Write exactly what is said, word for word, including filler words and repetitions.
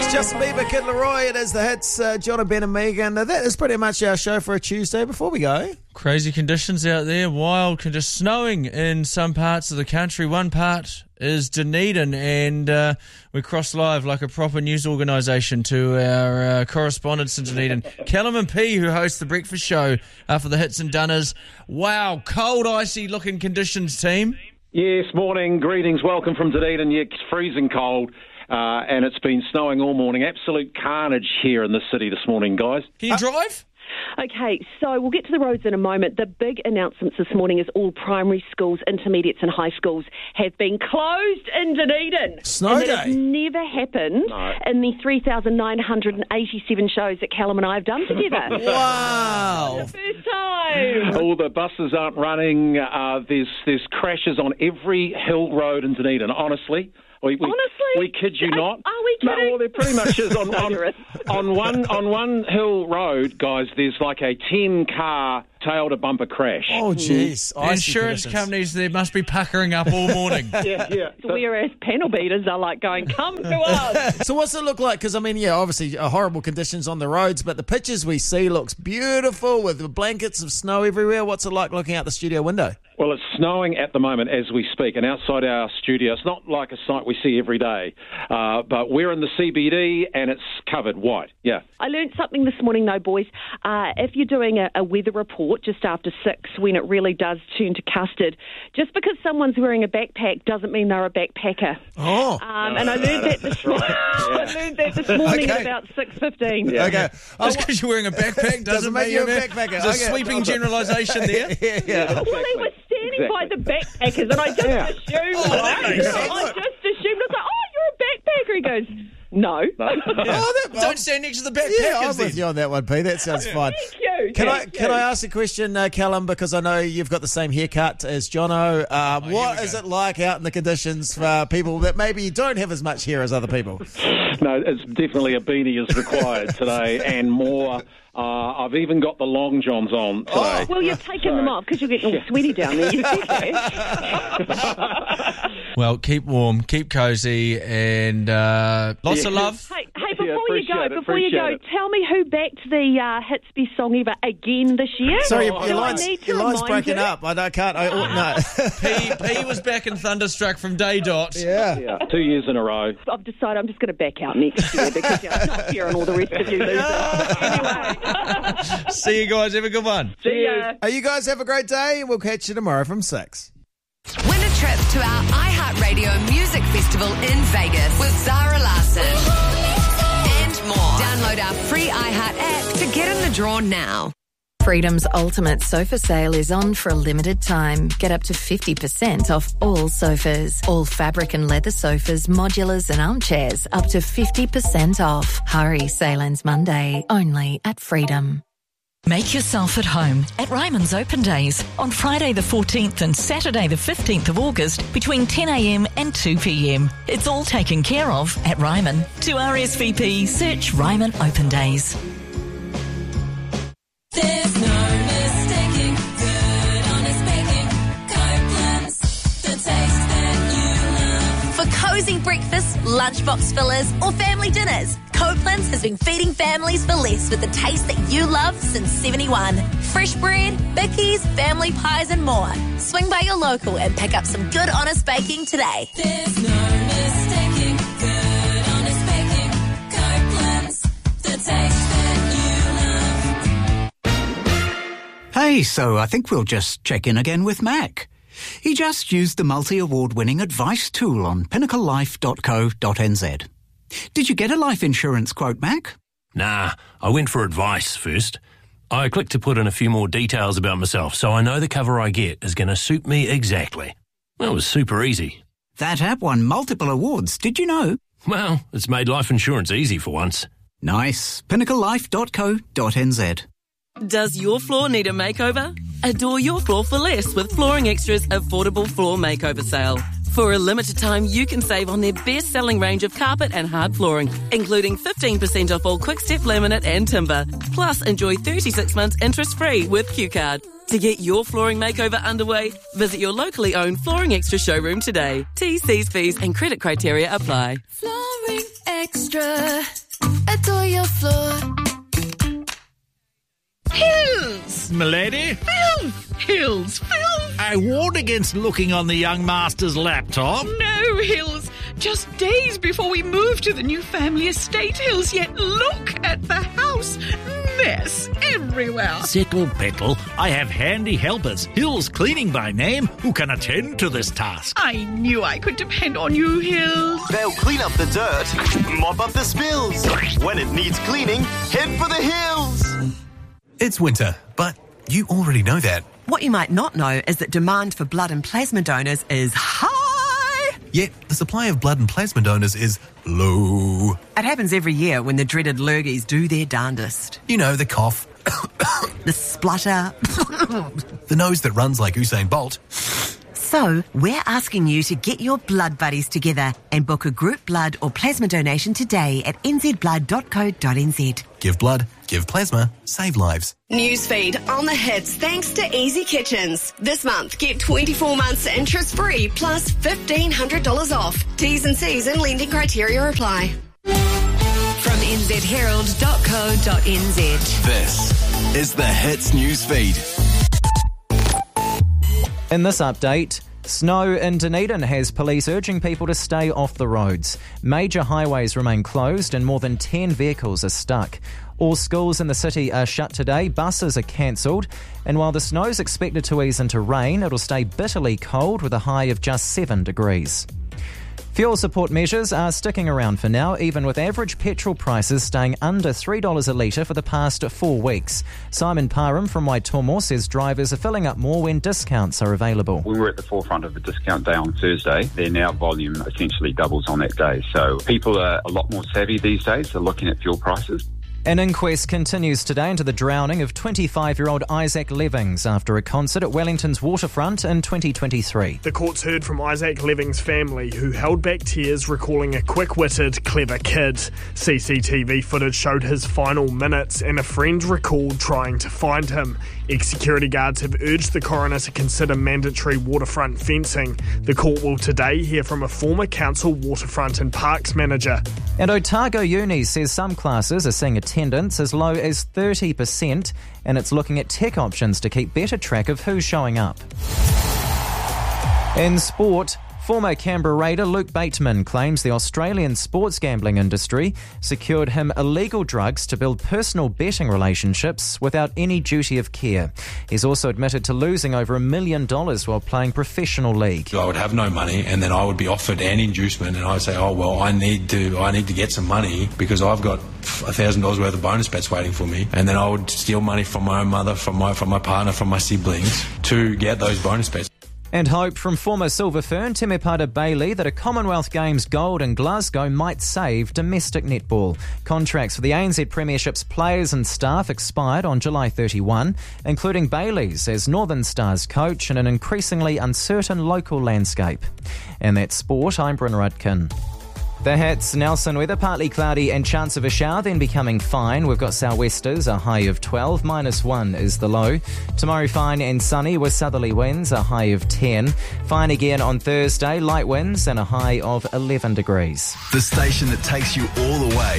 Justin Bieber, Kid Laroi. It is the hits, uh, John and Ben and Megan. Uh, that is pretty much our show for a Tuesday. Before we go, crazy conditions out there, wild, just snowing in some parts of the country. One part is Dunedin, and uh, we cross live like a proper news organisation to our uh, correspondents in Dunedin, Callum and P, who hosts the breakfast show uh, for the Hits and Dunners. Wow, cold, icy looking conditions, team. Yes, morning, greetings, welcome from Dunedin. Yeah, it's freezing cold. Uh, and it's been snowing all morning. Absolute carnage here in the city this morning, guys. Can you drive? Okay, so we'll get to the roads in a moment. The big announcements this morning is all primary schools, intermediates and high schools have been closed in Dunedin. Snow and day. That has never happened No. in the three thousand nine hundred eighty-seven shows that Callum and I have done together. Wow. First time. All the buses aren't running. Uh, there's there's crashes on every hill road in Dunedin, honestly. We, we, Honestly? we kid you Are- not. are we kidding? No, well, there pretty much is. On, on, Dangerous. on one on one hill road, guys, there's like a ten car tail to bumper crash. Oh, jeez. The insurance companies, they must be puckering up all morning. Yeah, yeah. So- Whereas panel beaters are like going, come to us. So what's it look like? Because, I mean, yeah, obviously uh, horrible conditions on the roads, but the pictures we see looks beautiful with the blankets of snow everywhere. What's it like looking out the studio window? Well, it's snowing at the moment as we speak, and outside our studio, it's not like a sight we see every day, uh, but we're in the C B D and it's covered white, yeah. I learned something this morning, though, boys. Uh, if you're doing a, a weather report just after six, when it really does turn to custard, just because someone's wearing a backpack doesn't mean they're a backpacker. Oh. Um, and I learned that this morning. I learned that this morning Okay. at about six fifteen. Yeah. Okay. Just because you're wearing a backpack doesn't, Doesn't make mean you a you're backpacker. There's a Okay. sweeping generalisation there. yeah, yeah. Well, he was standing by the backpackers, and I just Yeah. assumed, Oh, that right? makes I sense. just assumed, I was like, oh, you're a backpacker. He goes, no. Oh, that, Don't stand next to the backpackers yeah, I'm then. with you on that one, P. That sounds fine. Thank you. Can I Thank can you. I ask a question, uh, Callum? Because I know you've got the same haircut as Jono. Uh, here what we is go. it like out in the conditions for people that maybe don't have as much hair as other people? No, it's definitely a beanie is required today and more. Uh, I've even got the long johns on today. Oh. Well, you've taken them off because you're getting all sweaty down there. You said that. Well, keep warm, keep cosy, and uh, lots of Yeah. love. Hey, hey, before Yeah, you appreciate go, it, before you go, appreciate it. tell me who backed the uh, Hits Best Song Ever again this year. Sorry, Do your, I your line's, need to your line's remind breaking you? up. I don't, can't. I, oh, no. P, P was back in Thunderstruck from day dot. yeah. Yeah, two years in a row. I've decided I'm just going to back out next year because you're not hearing all the rest of you losers. Anyway, See you guys. Have a good one. see ya. Hey, you guys have a great day. We'll catch you tomorrow from six. Win a trip to our iHeartRadio Music Festival in Vegas with Zara Larsson. And more. Download our free iHeart app to get in the draw now. Freedom's ultimate sofa sale is on for a limited time. Get up to fifty percent off all sofas. All fabric and leather sofas, modulars and armchairs up to fifty percent off. Hurry, sale ends Monday, only at Freedom. Make yourself at home at Ryman's Open Days on Friday the fourteenth and Saturday the fifteenth of August between ten a.m. and two p.m. It's all taken care of at Ryman. To R S V P, search Ryman Open Days. There's no mistaking good, honest baking. Copeland's, the taste that you love. For cozy breakfasts, lunchbox fillers, or family dinners, Copeland's has been feeding families for less with the taste that you love since seventy-one. Fresh bread, bickies, family pies, and more. Swing by your local and pick up some good, honest baking today. There's no mistaking good, honest baking. Copeland's, the taste that you Hey, so I think we'll just check in again with Mac. He just used the multi-award winning advice tool on pinnacle life dot co dot n z. Did you get a life insurance quote, Mac? Nah, I went for advice first. I clicked to put in a few more details about myself so I know the cover I get is going to suit me exactly. That was super easy. That app won multiple awards, did you know? Well, it's made life insurance easy for once. Nice. pinnacle life dot co dot n z. Does your floor need a makeover? Adore your floor for less with Flooring Extra's affordable floor makeover sale. For a limited time, you can save on their best-selling range of carpet and hard flooring, including fifteen percent off all Quickstep laminate and timber. Plus, enjoy thirty-six months interest-free with Q Card. To get your flooring makeover underway, visit your locally owned Flooring Extra showroom today. T's, C's, fees and credit criteria apply. Flooring Extra. adore your floor. Hills! Milady? Filth! Hills! Filth! I warned against looking on the young master's laptop. No, Hills. Just days before we move to the new family estate, Hills, yet look at the house. Mess everywhere. Settle, Petal. I have handy helpers, Hills Cleaning by name, who can attend to this task. I knew I could depend on you, Hills. They'll clean up the dirt, mop up the spills. When it needs cleaning, head for the hills. It's winter, but you already know that. What you might not know is that demand for blood and plasma donors is high. Yet the supply of blood and plasma donors is low. It happens every year when the dreaded lurgies do their darndest. You know, the cough, the splutter, the nose that runs like Usain Bolt. So, we're asking you to get your blood buddies together and book a group blood or plasma donation today at n z blood dot co dot n z. Give blood, give plasma, save lives. Newsfeed on the hits thanks to Easy Kitchens. This month, get twenty-four months interest-free plus fifteen hundred dollars off. T's and C's and lending criteria apply. From n z herald dot co dot n z. This is the Hits Newsfeed. In this update, snow in Dunedin has police urging people to stay off the roads. Major highways remain closed and more than ten vehicles are stuck. All schools in the city are shut today, buses are cancelled, and while the snow is expected to ease into rain, it'll stay bitterly cold with a high of just seven degrees. Fuel support measures are sticking around for now, even with average petrol prices staying under three dollars a litre for the past four weeks. Simon Parham from Waitomo says drivers are filling up more when discounts are available. We were at the forefront of the discount day on Thursday. Their now volume essentially doubles on that day. So people are a lot more savvy these days. They're looking at fuel prices. An inquest continues today into the drowning of twenty-five-year-old Isaac Levings after a concert at Wellington's waterfront in twenty twenty-three. The courts heard from Isaac Levings' family, who held back tears recalling a quick-witted, clever kid. C C T V footage showed his final minutes and a friend recalled trying to find him. Ex-security guards have urged the coroner to consider mandatory waterfront fencing. The court will today hear from a former council waterfront and parks manager. And Otago Uni says some classes are seeing attendance as low as thirty percent, and it's looking at tech options to keep better track of who's showing up. In sport, former Canberra Raider Luke Bateman claims the Australian sports gambling industry secured him illegal drugs to build personal betting relationships without any duty of care. He's also admitted to losing over a million dollars while playing professional league. I would have no money, and then I would be offered an inducement, and I'd say, "Oh well, I need to, I need to get some money because I've got a thousand dollars worth of bonus bets waiting for me." And then I would steal money from my own mother, from my from my partner, from my siblings to get those bonus bets. And hope from former Silver Fern Temepara Bailey that a Commonwealth Games gold in Glasgow might save domestic netball. Contracts for the A N Z Premiership's players and staff expired on July thirty-first, including Bailey's as Northern Stars coach in an increasingly uncertain local landscape. And that's sport. I'm Bryn Rudkin. The hits, Nelson weather, partly cloudy and chance of a shower, then becoming fine. We've got sou'westers, a high of twelve, minus one is the low. Tomorrow fine and sunny with southerly winds, a high of ten. Fine again on Thursday, light winds and a high of eleven degrees. The station that takes you all the way.